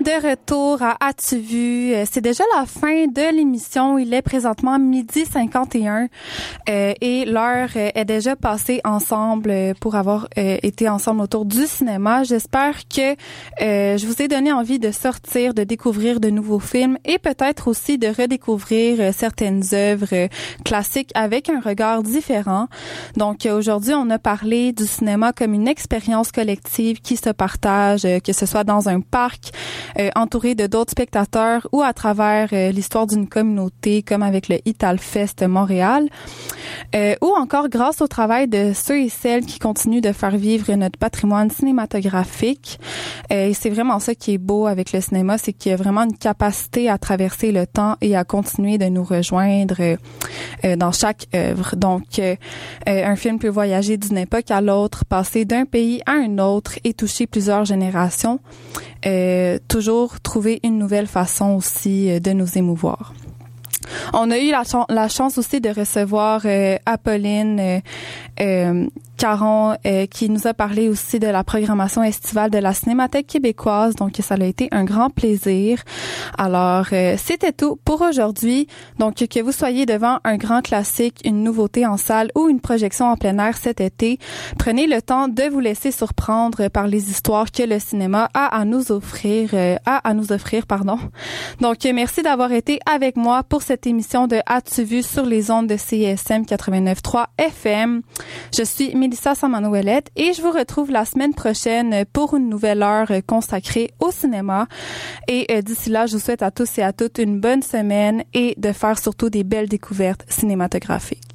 de retour à As-tu vu? C'est déjà la fin de l'émission. Il est présentement 12h51 et l'heure est déjà passée ensemble pour avoir été ensemble autour du cinéma. J'espère que je vous ai donné envie de sortir, de découvrir de nouveaux films et peut-être aussi de redécouvrir certaines œuvres classiques avec un regard différent. Donc aujourd'hui, on a parlé du cinéma comme une expérience collective qui se partage, que ce soit dans un parc, entouré de d'autres spectateurs ou à travers l'histoire d'une communauté comme avec le Italfest Montréal, ou encore grâce au travail de ceux et celles qui continuent de faire vivre notre patrimoine cinématographique. Et c'est vraiment ça qui est beau avec le cinéma, c'est qu'il y a vraiment une capacité à traverser le temps et à continuer de nous rejoindre dans chaque œuvre. Donc, un film peut voyager d'une époque à l'autre, passer d'un pays à un autre et toucher plusieurs générations. Toujours trouver une nouvelle façon aussi de nous émouvoir. On a eu la chance aussi de recevoir Apolline Caron qui nous a parlé aussi de la programmation estivale de la Cinémathèque québécoise. Donc, ça a été un grand plaisir. Alors, c'était tout pour aujourd'hui. Donc, que vous soyez devant un grand classique, une nouveauté en salle ou une projection en plein air cet été, prenez le temps de vous laisser surprendre par les histoires que le cinéma a à nous offrir, pardon. Donc, merci d'avoir été avec moi pour cette émission de As-tu vu sur les ondes de CISM 89.3 FM. Je suis Mélissa Samanouellette et je vous retrouve la semaine prochaine pour une nouvelle heure consacrée au cinéma. Et d'ici là, je vous souhaite à tous et à toutes une bonne semaine et de faire surtout des belles découvertes cinématographiques.